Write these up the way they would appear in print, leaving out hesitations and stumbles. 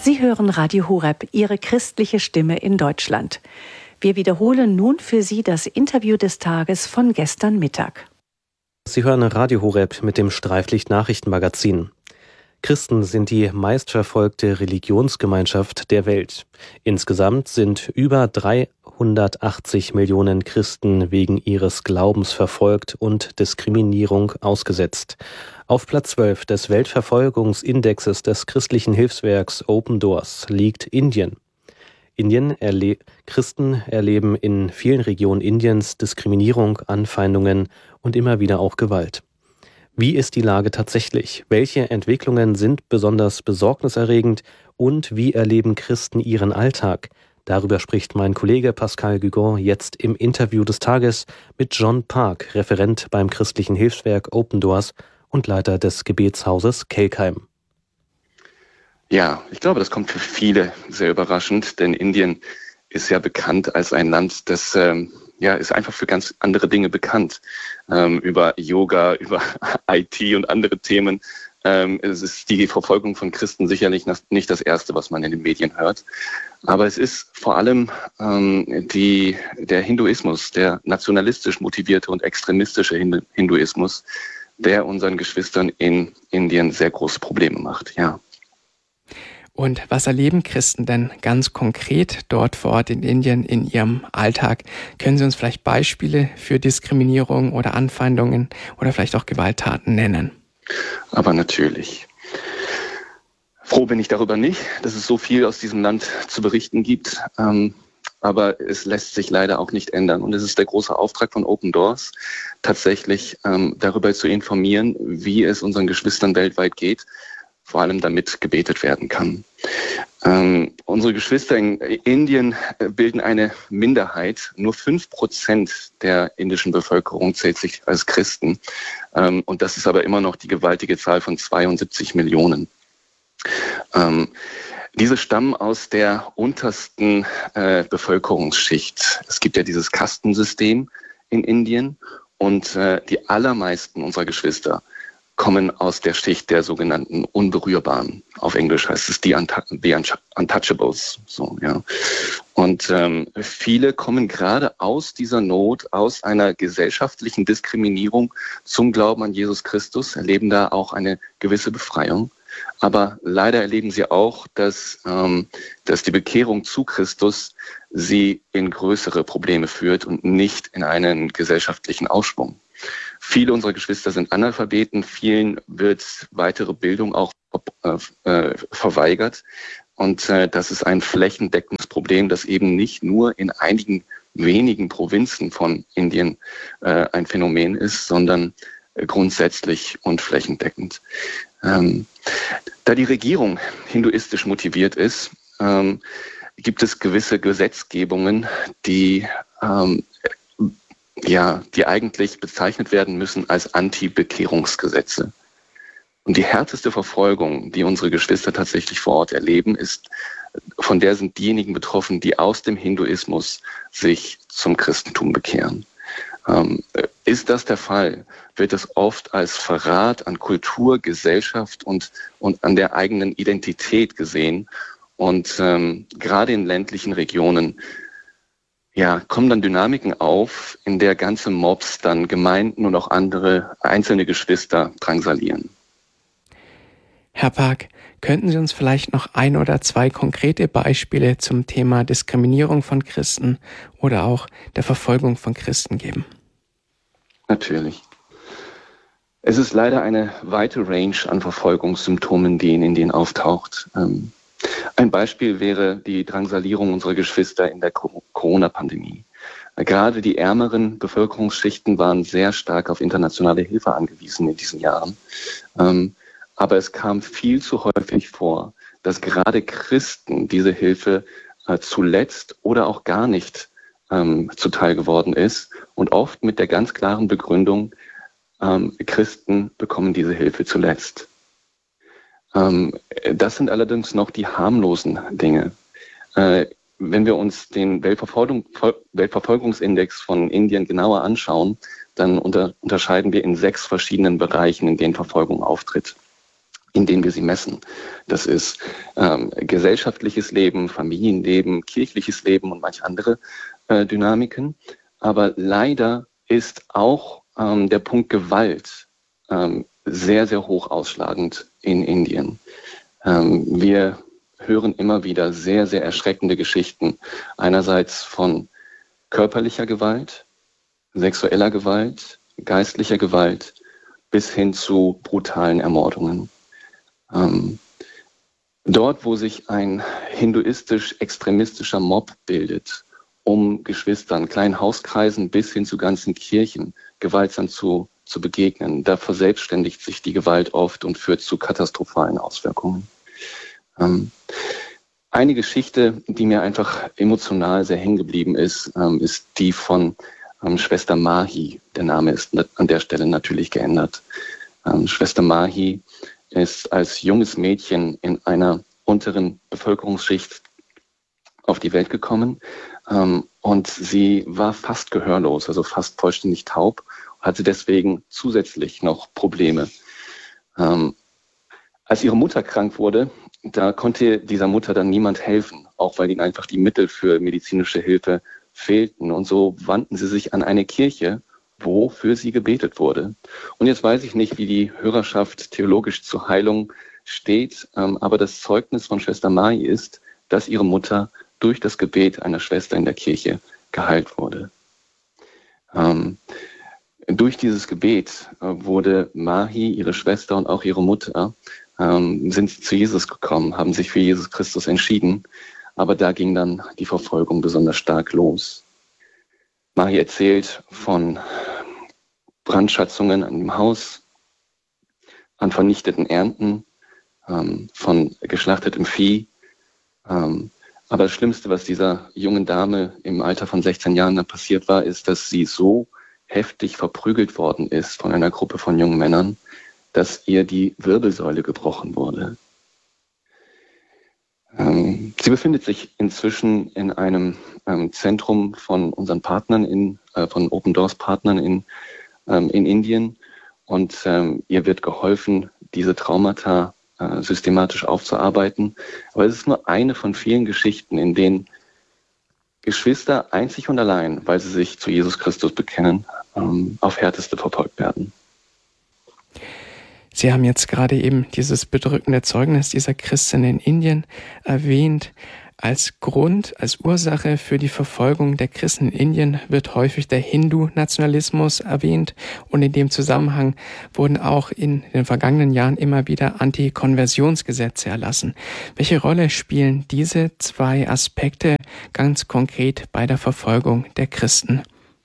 Sie hören Radio Horeb, Ihre christliche Stimme in Deutschland. Wir wiederholen nun für Sie das Interview des Tages von gestern Mittag. Sie hören Radio Horeb mit dem Streiflicht-Nachrichtenmagazin. Christen sind die meistverfolgte Religionsgemeinschaft der Welt. Insgesamt sind über 380 Millionen Christen wegen ihres Glaubens verfolgt und Diskriminierung ausgesetzt. Auf Platz 12 des Weltverfolgungsindexes des christlichen Hilfswerks Open Doors liegt Indien. Christen erleben in vielen Regionen Indiens Diskriminierung, Anfeindungen und immer wieder auch Gewalt. Wie ist die Lage tatsächlich? Welche Entwicklungen sind besonders besorgniserregend und wie erleben Christen ihren Alltag? Darüber spricht mein Kollege Pascal Guigon jetzt im Interview des Tages mit John Park, Referent beim christlichen Hilfswerk Open Doors und Leiter des Gebetshauses Kelkheim. Ja, ich glaube, das kommt für viele sehr überraschend, denn Indien ist ja bekannt als ein Land, das ist einfach für ganz andere Dinge bekannt. Über Yoga, über IT und andere Themen. Es ist die Verfolgung von Christen sicherlich nicht das Erste, was man in den Medien hört. Aber es ist vor allem der Hinduismus, der nationalistisch motivierte und extremistische Hinduismus, der unseren Geschwistern in Indien sehr große Probleme macht, ja. Und was erleben Christen denn ganz konkret dort vor Ort in Indien in ihrem Alltag? Können Sie uns vielleicht Beispiele für Diskriminierung oder Anfeindungen oder vielleicht auch Gewalttaten nennen? Aber natürlich. Froh bin ich darüber nicht, dass es so viel aus diesem Land zu berichten gibt. Aber es lässt sich leider auch nicht ändern. Und es ist der große Auftrag von Open Doors, tatsächlich darüber zu informieren, wie es unseren Geschwistern weltweit geht, vor allem damit gebetet werden kann. Unsere Geschwister in Indien bilden eine Minderheit. Nur 5% der indischen Bevölkerung zählt sich als Christen. Und das ist aber immer noch die gewaltige Zahl von 72 Millionen. Diese stammen aus der untersten Bevölkerungsschicht. Es gibt ja dieses Kastensystem in Indien und die allermeisten unserer Geschwister kommen aus der Schicht der sogenannten Unberührbaren. Auf Englisch heißt es die Untouchables. So, ja. Und viele kommen gerade aus dieser Not, aus einer gesellschaftlichen Diskriminierung zum Glauben an Jesus Christus, erleben da auch eine gewisse Befreiung. Aber leider erleben sie auch, dass die Bekehrung zu Christus sie in größere Probleme führt und nicht in einen gesellschaftlichen Aufschwung. Viele unserer Geschwister sind Analphabeten, vielen wird weitere Bildung auch verweigert. Und das ist ein flächendeckendes Problem, das eben nicht nur in einigen wenigen Provinzen von Indien ein Phänomen ist, sondern grundsätzlich und flächendeckend. Da die Regierung hinduistisch motiviert ist, gibt es gewisse Gesetzgebungen, die eigentlich bezeichnet werden müssen als Anti-Bekehrungsgesetze. Und die härteste Verfolgung, die unsere Geschwister tatsächlich vor Ort erleben, von der sind diejenigen betroffen, die aus dem Hinduismus sich zum Christentum bekehren. Ist das der Fall, wird es oft als Verrat an Kultur, Gesellschaft und an der eigenen Identität gesehen. Und gerade in ländlichen Regionen kommen dann Dynamiken auf, in der ganze Mobs dann Gemeinden und auch andere einzelne Geschwister drangsalieren. Herr Park, könnten Sie uns vielleicht noch 1 oder 2 konkrete Beispiele zum Thema Diskriminierung von Christen oder auch der Verfolgung von Christen geben? Natürlich. Es ist leider eine weite Range an Verfolgungssymptomen, die in Indien auftaucht. Ein Beispiel wäre die Drangsalierung unserer Geschwister in der Corona-Pandemie. Gerade die ärmeren Bevölkerungsschichten waren sehr stark auf internationale Hilfe angewiesen in diesen Jahren. Aber es kam viel zu häufig vor, dass gerade Christen diese Hilfe zuletzt oder auch gar nicht zuteil geworden ist und oft mit der ganz klaren Begründung, Christen bekommen diese Hilfe zuletzt. Das sind allerdings noch die harmlosen Dinge. Wenn wir uns den Weltverfolgungsindex von Indien genauer anschauen, dann unterscheiden wir in 6 verschiedenen Bereichen, in denen Verfolgung auftritt. in denen wir sie messen. Das ist gesellschaftliches Leben, Familienleben, kirchliches Leben und manche andere Dynamiken. Aber leider ist auch der Punkt Gewalt sehr, sehr hoch ausschlagend in Indien. Wir hören immer wieder sehr, sehr erschreckende Geschichten. Einerseits von körperlicher Gewalt, sexueller Gewalt, geistlicher Gewalt bis hin zu brutalen Ermordungen. Dort, wo sich ein hinduistisch-extremistischer Mob bildet, um Geschwistern, kleinen Hauskreisen bis hin zu ganzen Kirchen gewaltsam zu begegnen, da verselbstständigt sich die Gewalt oft und führt zu katastrophalen Auswirkungen. Eine Geschichte, die mir einfach emotional sehr hängen geblieben ist, ist die von Schwester Mahi. Der Name ist an der Stelle natürlich geändert. Schwester Mahi ist als junges Mädchen in einer unteren Bevölkerungsschicht auf die Welt gekommen und sie war fast gehörlos, also fast vollständig taub, hatte deswegen zusätzlich noch Probleme. Als ihre Mutter krank wurde, da konnte dieser Mutter dann niemand helfen, auch weil ihnen einfach die Mittel für medizinische Hilfe fehlten. Und so wandten sie sich an eine Kirche, wo für sie gebetet wurde. Und jetzt weiß ich nicht, wie die Hörerschaft theologisch zur Heilung steht, aber das Zeugnis von Schwester Mahi ist, dass ihre Mutter durch das Gebet einer Schwester in der Kirche geheilt wurde. Durch dieses Gebet wurde Mahi, ihre Schwester und auch ihre Mutter, sind zu Jesus gekommen, haben sich für Jesus Christus entschieden, aber da ging dann die Verfolgung besonders stark los. Mahi erzählt von Brandschatzungen an dem Haus, an vernichteten Ernten, von geschlachtetem Vieh. Aber das Schlimmste, was dieser jungen Dame im Alter von 16 Jahren dann passiert war, ist, dass sie so heftig verprügelt worden ist von einer Gruppe von jungen Männern, dass ihr die Wirbelsäule gebrochen wurde. Sie befindet sich inzwischen in einem Zentrum von unseren Partnern, von Open Doors Partnern in Indien, und ihr wird geholfen, diese Traumata systematisch aufzuarbeiten. Aber es ist nur eine von vielen Geschichten, in denen Geschwister einzig und allein, weil sie sich zu Jesus Christus bekennen, auf Härteste verfolgt werden. Sie haben jetzt gerade eben dieses bedrückende Zeugnis dieser Christin in Indien erwähnt. Als Grund, als Ursache für die Verfolgung der Christen in Indien wird häufig der Hindu-Nationalismus erwähnt, und in dem Zusammenhang wurden auch in den vergangenen Jahren immer wieder Anti-Konversionsgesetze erlassen. Welche Rolle spielen diese zwei Aspekte ganz konkret bei der Verfolgung der Christen?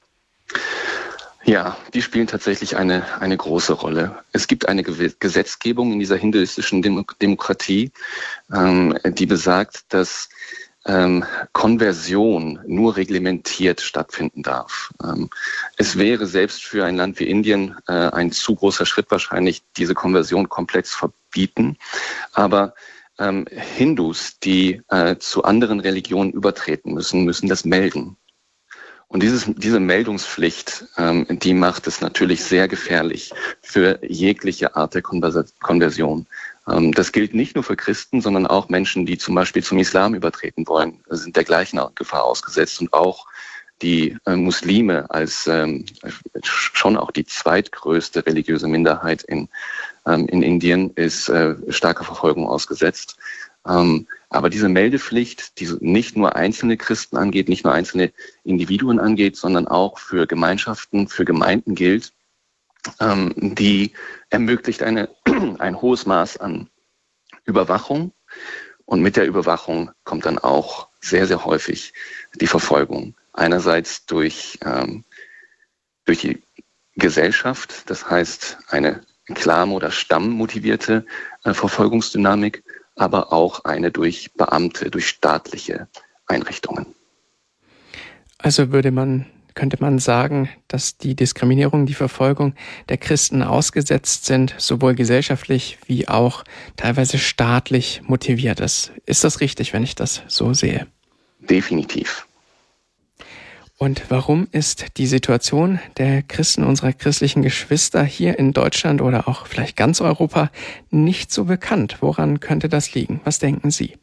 Ja, die spielen tatsächlich eine große Rolle. Es gibt eine Gesetzgebung in dieser hinduistischen Demokratie, die besagt, dass Konversion nur reglementiert stattfinden darf. Es wäre selbst für ein Land wie Indien ein zu großer Schritt wahrscheinlich, diese Konversion komplett zu verbieten. Aber Hindus, die zu anderen Religionen übertreten müssen das melden. Und diese Meldungspflicht, die macht es natürlich sehr gefährlich für jegliche Art der Konversion. Das gilt nicht nur für Christen, sondern auch Menschen, die zum Beispiel zum Islam übertreten wollen, sind der gleichen Gefahr ausgesetzt. Und auch die Muslime als schon auch die zweitgrößte religiöse Minderheit in Indien ist starker Verfolgung ausgesetzt. Aber diese Meldepflicht, die nicht nur einzelne Christen angeht, nicht nur einzelne Individuen angeht, sondern auch für Gemeinschaften, für Gemeinden gilt, die ermöglicht ein hohes Maß an Überwachung. Und mit der Überwachung kommt dann auch sehr, sehr häufig die Verfolgung. Einerseits durch die Gesellschaft, das heißt eine Clan- oder stammmotivierte Verfolgungsdynamik, aber auch eine durch Beamte, durch staatliche Einrichtungen. Also könnte man sagen, dass die Diskriminierung, die Verfolgung der Christen ausgesetzt sind, sowohl gesellschaftlich wie auch teilweise staatlich motiviert ist. Ist das richtig, wenn ich das so sehe? Definitiv. Und warum ist die Situation der Christen, unserer christlichen Geschwister hier in Deutschland oder auch vielleicht ganz Europa nicht so bekannt? Woran könnte das liegen? Was denken Sie?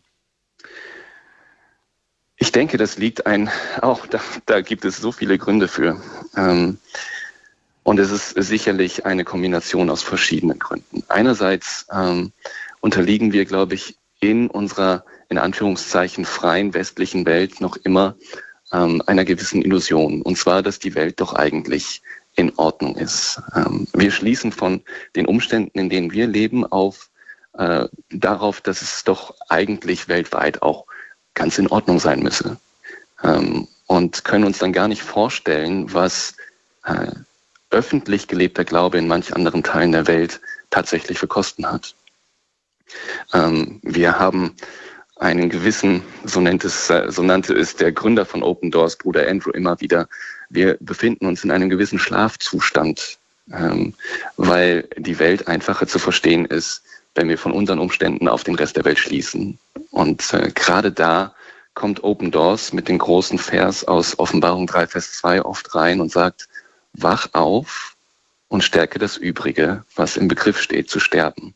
Ich denke, das liegt da gibt es so viele Gründe für. Und es ist sicherlich eine Kombination aus verschiedenen Gründen. Einerseits unterliegen wir, glaube ich, in unserer, in Anführungszeichen, freien westlichen Welt noch immer einer gewissen Illusion. Und zwar, dass die Welt doch eigentlich in Ordnung ist. Wir schließen von den Umständen, in denen wir leben, darauf, dass es doch eigentlich weltweit auch ganz in Ordnung sein müsse. Und können uns dann gar nicht vorstellen, was öffentlich gelebter Glaube in manch anderen Teilen der Welt tatsächlich für Kosten hat. Wir haben einen gewissen, so nannte es der Gründer von Open Doors, Bruder Andrew, immer wieder, wir befinden uns in einem gewissen Schlafzustand, weil die Welt einfacher zu verstehen ist, wenn wir von unseren Umständen auf den Rest der Welt schließen. Und gerade da kommt Open Doors mit dem großen Vers aus Offenbarung 3, Vers 2 oft rein und sagt, wach auf und stärke das Übrige, was im Begriff steht, zu sterben.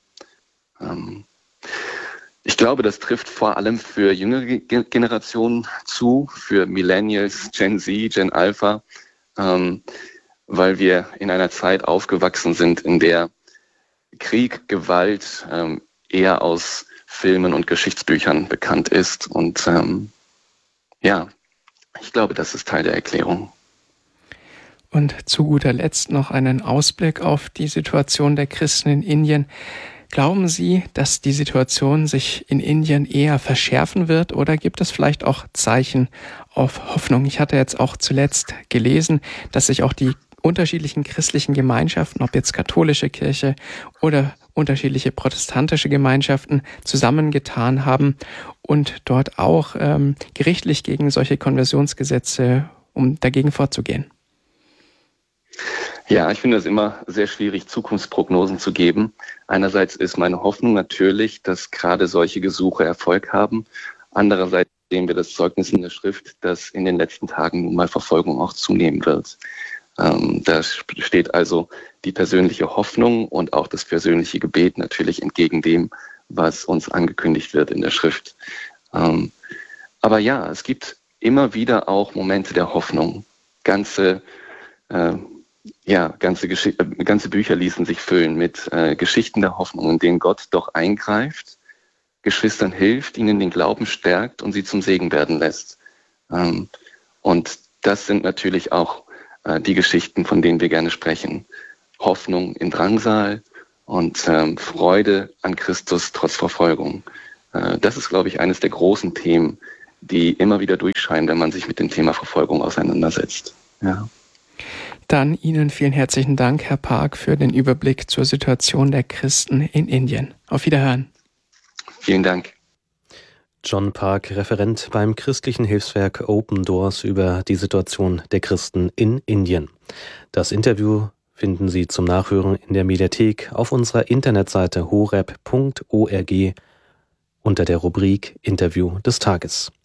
Ich glaube, das trifft vor allem für jüngere Generationen zu, für Millennials, Gen Z, Gen Alpha, weil wir in einer Zeit aufgewachsen sind, in der Krieg, Gewalt eher aus Filmen und Geschichtsbüchern bekannt ist. Und ich glaube, das ist Teil der Erklärung. Und zu guter Letzt noch einen Ausblick auf die Situation der Christen in Indien. Glauben Sie, dass die Situation sich in Indien eher verschärfen wird oder gibt es vielleicht auch Zeichen auf Hoffnung? Ich hatte jetzt auch zuletzt gelesen, dass sich auch die unterschiedlichen christlichen Gemeinschaften, ob jetzt katholische Kirche oder unterschiedliche protestantische Gemeinschaften, zusammengetan haben und dort auch gerichtlich gegen solche Konversionsgesetze, um dagegen vorzugehen. Ja, ich finde es immer sehr schwierig, Zukunftsprognosen zu geben. Einerseits ist meine Hoffnung natürlich, dass gerade solche Gesuche Erfolg haben. Andererseits sehen wir das Zeugnis in der Schrift, dass in den letzten Tagen nun mal Verfolgung auch zunehmen wird. Da steht also die persönliche Hoffnung und auch das persönliche Gebet natürlich entgegen dem, was uns angekündigt wird in der Schrift. Aber ja, es gibt immer wieder auch Momente der Hoffnung. Ganze Bücher ließen sich füllen mit Geschichten der Hoffnung, in denen Gott doch eingreift, Geschwistern hilft, ihnen den Glauben stärkt und sie zum Segen werden lässt. Und das sind natürlich auch die Geschichten, von denen wir gerne sprechen. Hoffnung in Drangsal und Freude an Christus trotz Verfolgung. Das ist, glaube ich, eines der großen Themen, die immer wieder durchscheinen, wenn man sich mit dem Thema Verfolgung auseinandersetzt. Ja. Dann Ihnen vielen herzlichen Dank, Herr Park, für den Überblick zur Situation der Christen in Indien. Auf Wiederhören. Vielen Dank. John Park, Referent beim christlichen Hilfswerk Open Doors über die Situation der Christen in Indien. Das Interview finden Sie zum Nachhören in der Mediathek auf unserer Internetseite horeb.org unter der Rubrik Interview des Tages.